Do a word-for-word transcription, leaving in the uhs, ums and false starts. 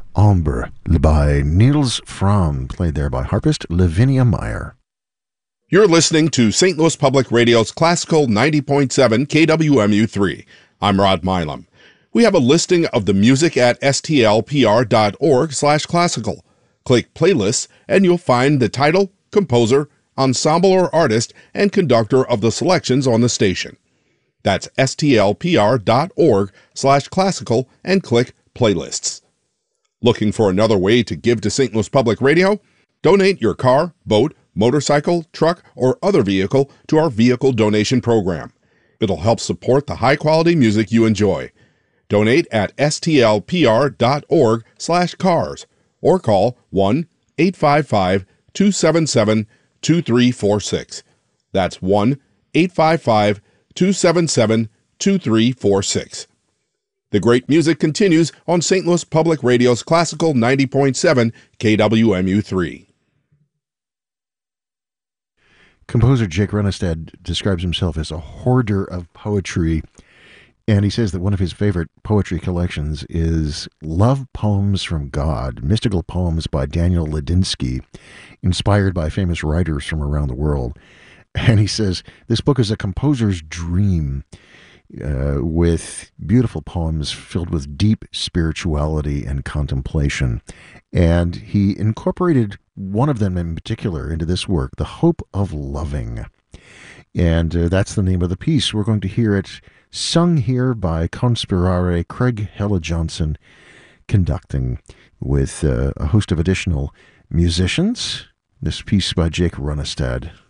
Ombre by Niels Fromm, played there by harpist Lavinia Meyer. You're listening to Saint Louis Public Radio's Classical ninety point seven K W M U three. I'm Rod Milam. We have a listing of the music at S T L P R dot org slash classical. Click Playlists and you'll find the title, composer, ensemble or artist, and conductor of the selections on the station. That's S T L P R dot org slash classical and click Playlists. Looking for another way to give to Saint Louis Public Radio? Donate your car, boat, motorcycle, truck, or other vehicle to our vehicle donation program. It'll help support the high-quality music you enjoy. Donate at S T L P R dot org slash cars or call one eight five five, two seven seven, two three four six. That's one eight five five, two seven seven, two three four six. The great music continues on Saint Louis Public Radio's Classical ninety point seven K W M U three. Composer Jake Runestad describes himself as a hoarder of poetry, and he says that one of his favorite poetry collections is Love Poems from God, mystical poems by Daniel Ladinsky, inspired by famous writers from around the world. And he says this book is a composer's dream, uh, with beautiful poems filled with deep spirituality and contemplation. And he incorporated one of them in particular into this work, The Hope of Loving. And uh, that's the name of the piece. We're going to hear it sung here by Conspirare Craig Hella Johnson, conducting with uh, a host of additional musicians. This piece by Jake Runestad.